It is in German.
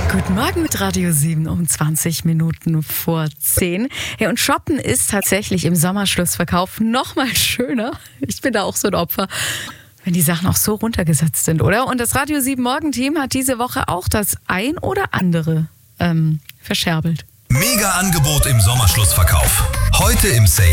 Guten Morgen mit Radio 7 um 20 Minuten vor 10. Ja, und shoppen ist tatsächlich im Sommerschlussverkauf noch mal schöner. Ich bin da auch so ein Opfer, wenn die Sachen auch so runtergesetzt sind, oder? Und das Radio 7 Morgenteam hat diese Woche auch das ein oder andere verscherbelt. Mega Angebot im Sommerschlussverkauf. Heute im Sale